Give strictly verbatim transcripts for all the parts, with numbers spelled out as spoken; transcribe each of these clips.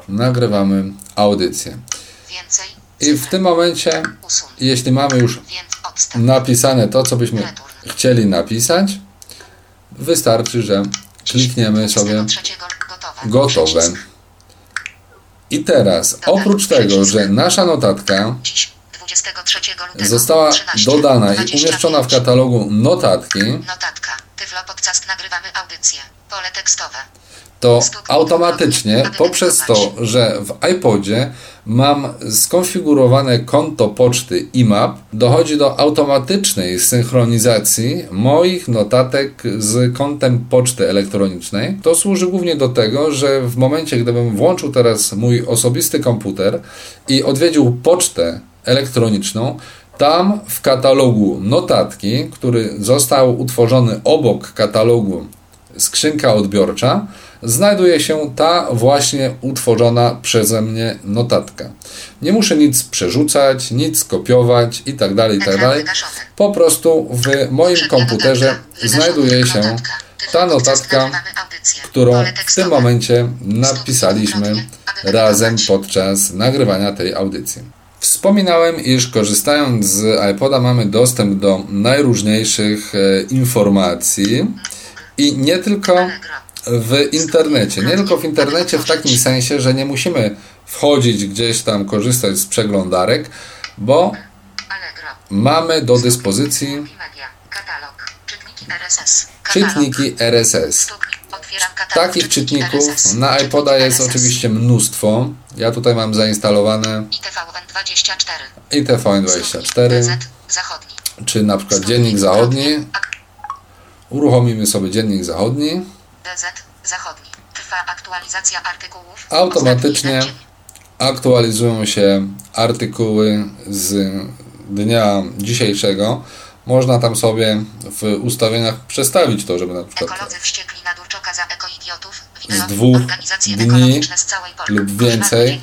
nagrywamy audycję. I w tym momencie, jeśli mamy już napisane to, co byśmy chcieli napisać, wystarczy, że klikniemy sobie gotowe. I teraz, oprócz tego, że nasza notatka została dodana i umieszczona w katalogu notatki, notatka, Tyflo Podcast, nagrywamy audycję, pole tekstowe, to automatycznie poprzez to, że w iPodzie mam skonfigurowane konto poczty I M A P, dochodzi do automatycznej synchronizacji moich notatek z kontem poczty elektronicznej. To służy głównie do tego, że w momencie, gdybym włączył teraz mój osobisty komputer i odwiedził pocztę elektroniczną, tam w katalogu notatki, który został utworzony obok katalogu skrzynka odbiorcza, znajduje się ta właśnie utworzona przeze mnie notatka. Nie muszę nic przerzucać, nic kopiować i tak dalej, i tak dalej. Po prostu w moim komputerze znajduje się ta notatka, którą w tym momencie napisaliśmy razem podczas nagrywania tej audycji. Wspominałem, iż korzystając z iPoda mamy dostęp do najróżniejszych e, informacji i nie tylko w internecie. Nie tylko w internecie w takim sensie, że nie musimy wchodzić gdzieś tam, korzystać z przeglądarek, bo mamy do dyspozycji czytniki R S S. Takich czytników na iPoda jest oczywiście mnóstwo. Ja tutaj mam zainstalowane I T V N dwadzieścia cztery, I T V N dwadzieścia cztery, czy na przykład Dziennik Zachodni. Uruchomimy sobie Dziennik Zachodni. D Z Zachodni. Trwa aktualizacja artykułów. Automatycznie aktualizują się artykuły z dnia dzisiejszego. Można tam sobie w ustawieniach przestawić to, żeby na przykład z dwóch dni lub więcej.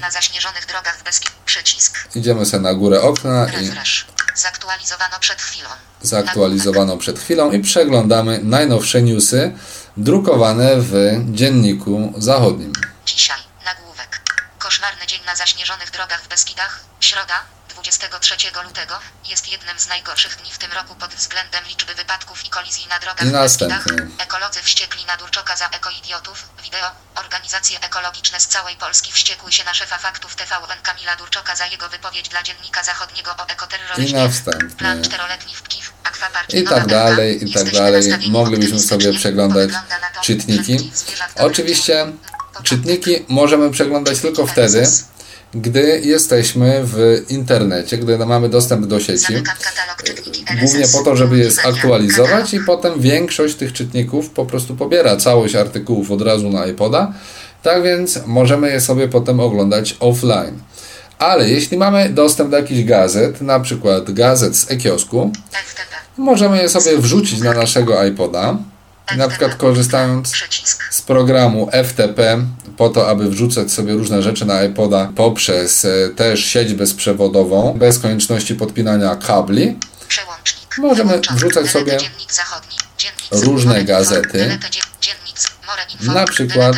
Idziemy sobie na górę okna i zaktualizowano przed chwilą. Zaktualizowano przed chwilą i przeglądamy najnowsze newsy drukowane w Dzienniku Zachodnim. Dzisiaj nagłówek. Koszmarny dzień na zaśnieżonych drogach w Beskidach. Środa, dwudziestego trzeciego lutego, jest jednym z najgorszych dni w tym roku pod względem liczby wypadków i kolizji na drogach I w Beskidach. następny. Ekolodzy wściekli na Durczoka za ekoidiotów. Wideo. Organizacje ekologiczne z całej Polski wściekły się na szefa faktów T V N Kamila Durczoka za jego wypowiedź dla Dziennika Zachodniego o ekoterroryzmie. I następny. Plan czteroletni w Kiw. I tak dalej, i tak dalej. Moglibyśmy sobie przeglądać czytniki. Oczywiście czytniki możemy przeglądać tylko wtedy, gdy jesteśmy w internecie, gdy mamy dostęp do sieci, głównie po to, żeby je zaktualizować i potem większość tych czytników po prostu pobiera całość artykułów od razu na iPoda, tak więc możemy je sobie potem oglądać offline. Ale jeśli mamy dostęp do jakichś gazet, na przykład gazet z e-kiosku, możemy je sobie wrzucić na naszego iPoda, na przykład korzystając z programu F T P po to, aby wrzucać sobie różne rzeczy na iPoda poprzez też sieć bezprzewodową, bez konieczności podpinania kabli. Możemy wrzucać sobie różne gazety, na przykład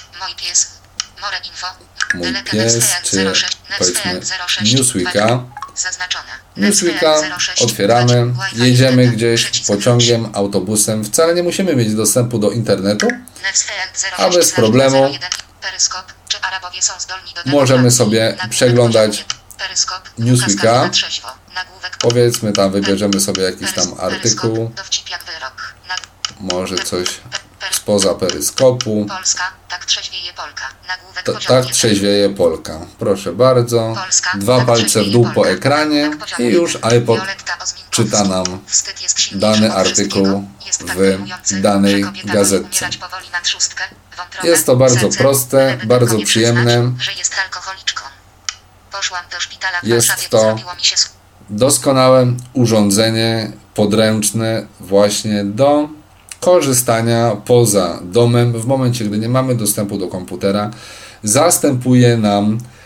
Mój Pies, czy powiedzmy Newsweeka. Newsweeka otwieramy, jedziemy gdzieś pociągiem, autobusem. Wcale nie musimy mieć dostępu do internetu, a bez problemu możemy sobie przeglądać Newsweeka. Powiedzmy tam, wybierzemy sobie jakiś tam artykuł, może coś spoza peryskopu. Tak trzeźwieje Polka. Tak trzeźwieje Polka. Proszę bardzo. Dwa palce w dół po ekranie i już iPod czyta nam dany artykuł w danej gazetce. Jest to bardzo proste, bardzo przyjemne. Jest to doskonałe urządzenie podręczne właśnie do korzystania poza domem w momencie, gdy nie mamy dostępu do komputera. Zastępuje nam